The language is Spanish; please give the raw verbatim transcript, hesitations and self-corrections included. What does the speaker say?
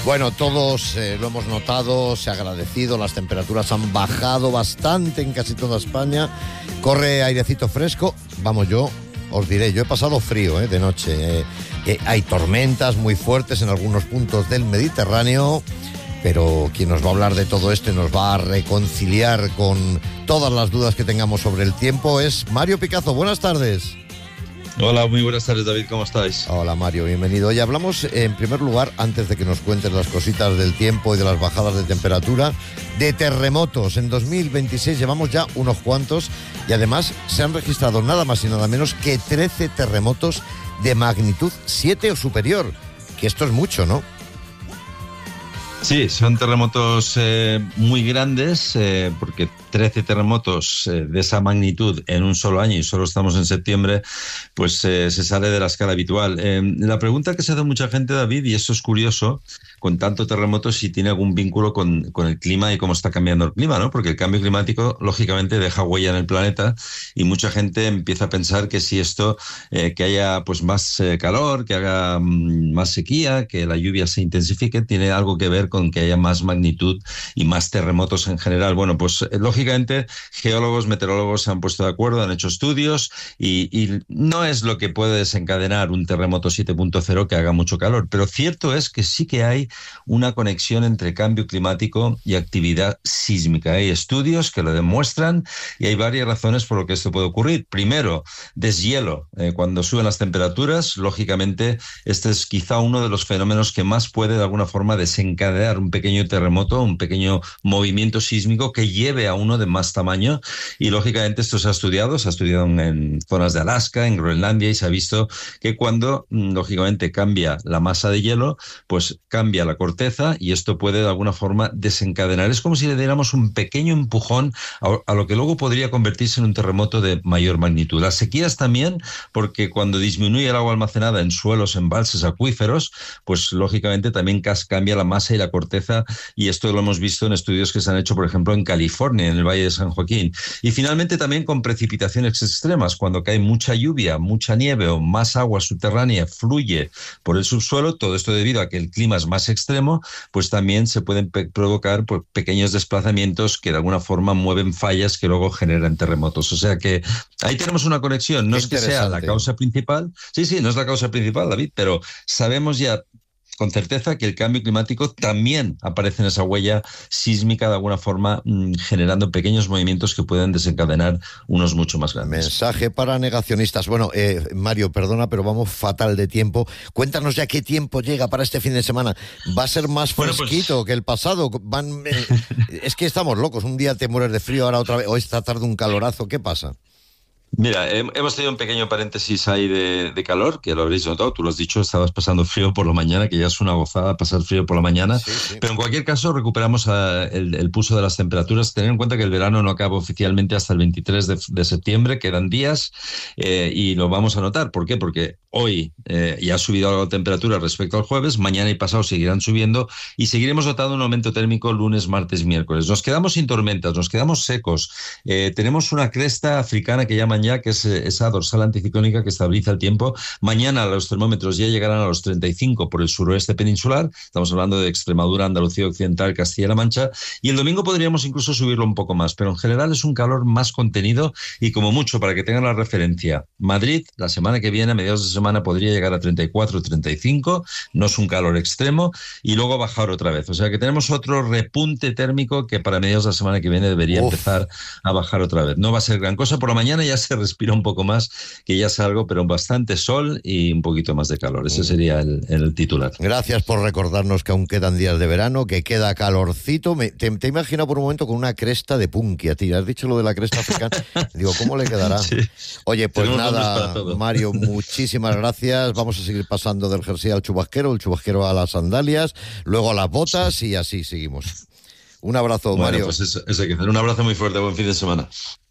Bueno, todos eh, lo hemos notado, se ha agradecido, las temperaturas han bajado bastante en casi toda España, corre airecito fresco, vamos, yo os diré, yo he pasado frío eh, de noche, eh, eh, hay tormentas muy fuertes en algunos puntos del Mediterráneo, pero quien nos va a hablar de todo esto y nos va a reconciliar con todas las dudas que tengamos sobre el tiempo es Mario Picazo. Buenas tardes. Hola, muy buenas tardes, David, ¿cómo estáis? Hola, Mario, bienvenido. Hoy hablamos, en primer lugar, antes de que nos cuentes las cositas del tiempo y de las bajadas de temperatura, de terremotos. En dos mil veintiséis llevamos ya unos cuantos y además se han registrado nada más y nada menos que trece terremotos de magnitud siete o superior, que esto es mucho, ¿no? Sí, son terremotos eh, muy grandes, eh, porque trece terremotos eh, de esa magnitud en un solo año y solo estamos en septiembre, pues eh, se sale de la escala habitual. Eh, la pregunta que se hace mucha gente, David, y eso es curioso, con tanto terremoto, si tiene algún vínculo con, con el clima y cómo está cambiando el clima, ¿no? Porque el cambio climático, lógicamente, deja huella en el planeta y mucha gente empieza a pensar que si esto, eh, que haya pues más eh, calor, que haga mm, más sequía, que la lluvia se intensifique, tiene algo que ver con que haya más magnitud y más terremotos en general. Bueno, pues eh, lógicamente geólogos, meteorólogos se han puesto de acuerdo, han hecho estudios y, y no es lo que puede desencadenar un terremoto siete punto cero que haga mucho calor, pero cierto es que sí que hay una conexión entre cambio climático y actividad sísmica. Hay estudios que lo demuestran y hay varias razones por lo que esto puede ocurrir. Primero, deshielo. Eh, cuando suben las temperaturas, lógicamente este es quizá uno de los fenómenos que más puede de alguna forma desencadenar un pequeño terremoto, un pequeño movimiento sísmico que lleve a uno de más tamaño y lógicamente esto se ha estudiado, se ha estudiado en, en zonas de Alaska, en Groenlandia y se ha visto que cuando lógicamente cambia la masa de hielo, pues cambia la corteza y esto puede de alguna forma desencadenar. Es como si le diéramos un pequeño empujón a, a lo que luego podría convertirse en un terremoto de mayor magnitud. Las sequías también, porque cuando disminuye el agua almacenada en suelos, embalses, acuíferos, pues lógicamente también cambia la masa y la corteza y esto lo hemos visto en estudios que se han hecho, por ejemplo, en California, en el Valle de San Joaquín. Y finalmente también con precipitaciones extremas, cuando cae mucha lluvia, mucha nieve o más agua subterránea fluye por el subsuelo, todo esto debido a que el clima es más extremo, pues también se pueden pe- provocar pues, pequeños desplazamientos que de alguna forma mueven fallas que luego generan terremotos. O sea que ahí tenemos una conexión. No Qué es que sea la causa principal, sí, sí, no es la causa principal, David, pero sabemos ya con certeza que el cambio climático también aparece en esa huella sísmica de alguna forma, mmm, generando pequeños movimientos que pueden desencadenar unos mucho más grandes. Mensaje para negacionistas. Bueno, eh, Mario, perdona, pero vamos fatal de tiempo. Cuéntanos ya qué tiempo llega para este fin de semana. ¿Va a ser más fresquito bueno, pues... que el pasado? Van, eh, es que estamos locos. Un día te mueres de frío, ahora otra vez, o esta tarde un calorazo. ¿Qué pasa? Mira, hemos tenido un pequeño paréntesis ahí de, de calor, que lo habréis notado, tú lo has dicho, estabas pasando frío por la mañana, que ya es una gozada pasar frío por la mañana, sí, sí. Pero en cualquier caso recuperamos a, el, el pulso de las temperaturas. Tener en cuenta que el verano no acaba oficialmente hasta el veintitrés de, de septiembre, quedan días eh, y lo vamos a notar. ¿Por qué? Porque hoy eh, ya ha subido algo la temperatura respecto al jueves, mañana y pasado seguirán subiendo y seguiremos notando un aumento térmico lunes, martes, miércoles. Nos quedamos sin tormentas, nos quedamos secos, eh, tenemos una cresta africana que llaman ya, que es esa dorsal anticiclónica que estabiliza el tiempo. Mañana los termómetros ya llegarán a los treinta y cinco por el suroeste peninsular, estamos hablando de Extremadura, Andalucía Occidental, Castilla-La Mancha, y el domingo podríamos incluso subirlo un poco más, pero en general es un calor más contenido y como mucho, para que tengan la referencia, Madrid la semana que viene, a mediados de semana, podría llegar a treinta y cuatro, treinta y cinco, no es un calor extremo, y luego bajar otra vez. O sea que tenemos otro repunte térmico que para mediados de la semana que viene debería Uf. empezar a bajar otra vez. No va a ser gran cosa, por la mañana ya se respira un poco más, que ya es algo, pero bastante sol y un poquito más de calor. Ese sería el, el titular. Gracias por recordarnos que aún quedan días de verano, que queda calorcito. Me, te, te he imaginado por un momento con una cresta de punky a ti. Has dicho lo de la cresta africana. Digo, ¿cómo le quedará? Sí. Oye, pues Tenemos nada, Mario, muchísimas gracias. Vamos a seguir pasando del jersey al chubasquero, el chubasquero a las sandalias, luego a las botas y así seguimos. Un abrazo, bueno, Mario. Pues eso, eso hay que hacer. Un abrazo muy fuerte, buen fin de semana.